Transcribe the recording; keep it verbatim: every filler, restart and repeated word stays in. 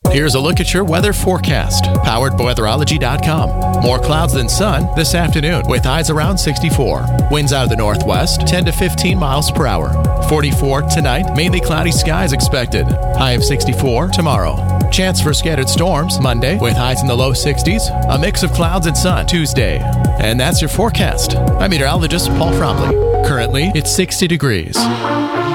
Here's a look at your weather forecast, powered by weatherology dot com. More clouds than sun this afternoon with highs around sixty-four. Winds out of the northwest, ten to fifteen miles per hour. forty-four tonight, mainly cloudy skies expected. High of sixty-four tomorrow. Chance for scattered storms Monday with highs in the low sixties. A mix of clouds and sun Tuesday. And that's your forecast. I'm meteorologist Paul Fromley. Currently, it's sixty degrees.